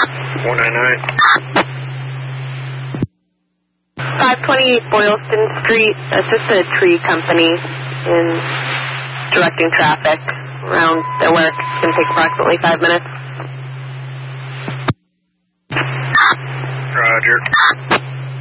499. 528 Boylston Street. That's just a tree company in directing traffic around their work. It's going to take approximately 5 minutes. Roger.